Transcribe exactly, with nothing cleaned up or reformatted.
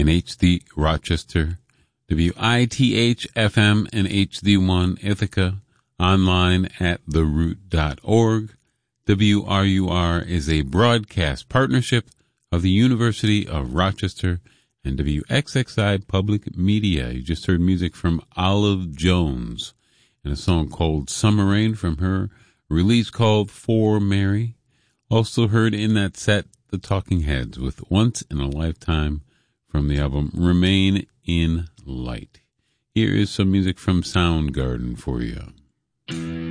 in H D Rochester, W I T H F M and H D one Ithaca, online at the root dot org. W R U R is a broadcast partnership of the University of Rochester and W X X I Public Media. You just heard music from Olive Jones and a song called Summer Rain from her release called For Mary. Also heard in that set the Talking Heads with Once in a Lifetime from the album Remain in Light. Here is some music from Soundgarden for you.